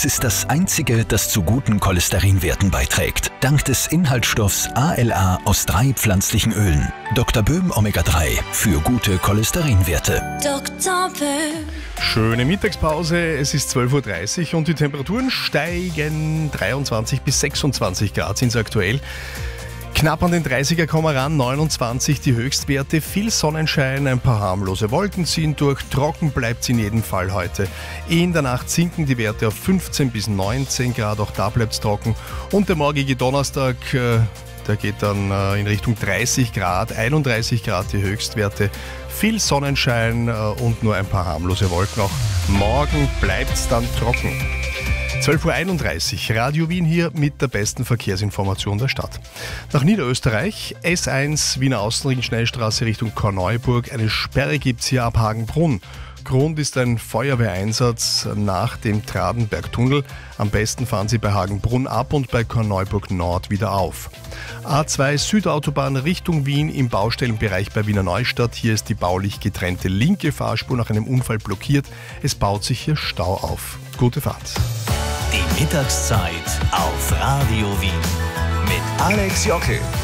Es ist das einzige, das zu guten Cholesterinwerten beiträgt. Dank des Inhaltsstoffs ALA aus 3 pflanzlichen Ölen. Dr. Böhm Omega 3 für gute Cholesterinwerte. Dr. Böhm. Schöne Mittagspause, es ist 12.30 Uhr und die Temperaturen steigen. 23 bis 26 Grad sind es aktuell. Knapp an den 30er kommen ran, 29 die Höchstwerte, viel Sonnenschein, ein paar harmlose Wolken ziehen durch, trocken bleibt es in jedem Fall heute. In der Nacht sinken die Werte auf 15 bis 19 Grad, auch da bleibt es trocken. Und der morgige Donnerstag, der geht dann in Richtung 30 Grad, 31 Grad die Höchstwerte, viel Sonnenschein und nur ein paar harmlose Wolken. Auch morgen bleibt es dann trocken. 12.31 Uhr, Radio Wien hier mit der besten Verkehrsinformation der Stadt. Nach Niederösterreich, S1 Wiener Außenring Schnellstraße Richtung Korneuburg. Eine Sperre gibt es hier ab Hagenbrunn. Grund ist ein Feuerwehreinsatz nach dem Tradenbergtunnel. Am besten fahren Sie bei Hagenbrunn ab und bei Korneuburg Nord wieder auf. A2 Südautobahn Richtung Wien im Baustellenbereich bei Wiener Neustadt. Hier ist die baulich getrennte linke Fahrspur nach einem Unfall blockiert. Es baut sich hier Stau auf. Gute Fahrt. Die Mittagszeit auf Radio Wien mit Alex Jockel.